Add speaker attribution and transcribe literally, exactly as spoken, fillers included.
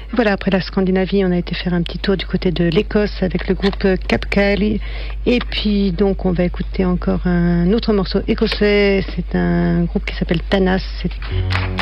Speaker 1: Voilà, après la Scandinavie, on a été faire un petit tour du côté de l'Écosse avec le groupe Cap Caeli. Et puis donc on va écouter encore un autre morceau écossais. C'est un groupe qui s'appelle Tanas. C'est